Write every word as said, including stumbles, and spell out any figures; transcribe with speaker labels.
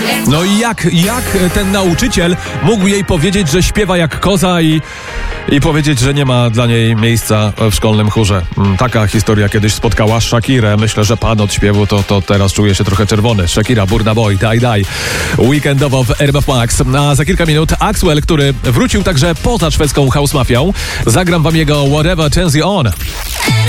Speaker 1: No i jak, jak ten nauczyciel mógł jej powiedzieć, że śpiewa jak koza i, i powiedzieć, że nie ma dla niej miejsca w szkolnym chórze. Taka historia kiedyś spotkała Shakirę. Myślę, że pan od śpiewu to, to teraz czuje się trochę czerwony. Shakira, Burna Boy, daj, daj. Weekendowo w R M F Max. A za kilka minut Axwell, który wrócił także poza szwedzką house mafią. Zagram wam jego Whatever Turns You On.